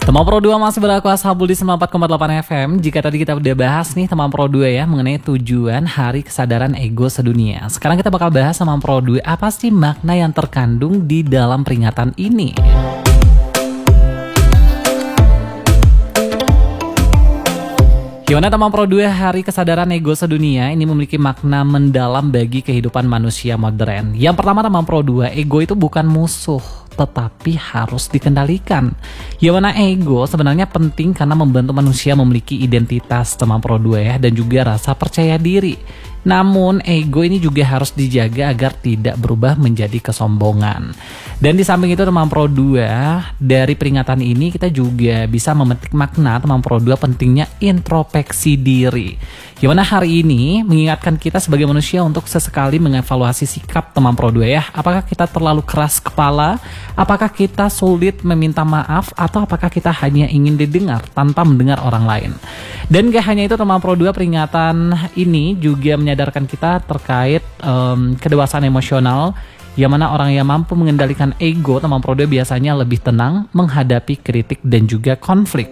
Teman Pro 2 masih berlaku Ashabul di 94,8 FM. Jika tadi kita udah bahas nih teman Pro 2 ya mengenai tujuan Hari Kesadaran Ego Sedunia. Sekarang kita bakal bahas teman Pro 2 apa sih makna yang terkandung di dalam peringatan ini. Gimana teman Pro 2, Hari Kesadaran Ego Sedunia ini memiliki makna mendalam bagi kehidupan manusia modern. Yang pertama teman Pro 2, ego itu bukan musuh, tetapi harus dikendalikan. Yang mana ego sebenarnya penting karena membantu manusia memiliki identitas teman Pro 2 ya, dan juga rasa percaya diri. Namun ego ini juga harus dijaga agar tidak berubah menjadi kesombongan. Dan di samping itu teman Pro 2, dari peringatan ini kita juga bisa memetik makna teman Pro 2 pentingnya introspeksi diri. Gimana hari ini mengingatkan kita sebagai manusia untuk sesekali mengevaluasi sikap teman Pro 2 ya. Apakah kita terlalu keras kepala? Apakah kita sulit meminta maaf? Atau apakah kita hanya ingin didengar tanpa mendengar orang lain? Dan gak hanya itu teman Pro 2, peringatan ini juga menyadarkan kita terkait kedewasaan emosional, yang mana orang yang mampu mengendalikan ego teman Pro 2 biasanya lebih tenang menghadapi kritik dan juga konflik.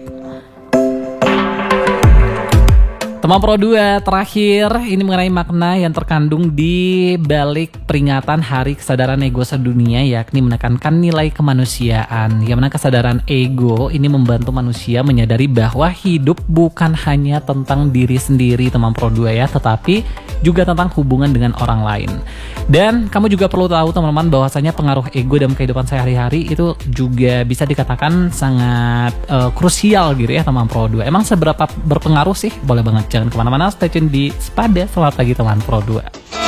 Teman Pro 2, terakhir ini mengenai makna yang terkandung di balik peringatan Hari Kesadaran Ego Sedunia, yakni menekankan nilai kemanusiaan. Yang mana kesadaran ego ini membantu manusia menyadari bahwa hidup bukan hanya tentang diri sendiri teman Pro 2 ya, tetapi juga tentang hubungan dengan orang lain. Dan kamu juga perlu tahu teman-teman bahwasanya pengaruh ego dalam kehidupan sehari-hari itu juga bisa dikatakan sangat krusial gitu ya teman Pro 2. Emang seberapa berpengaruh sih? Boleh banget, jangan kemana-mana, stay tune di Sepada. Selamat pagi teman Pro 2.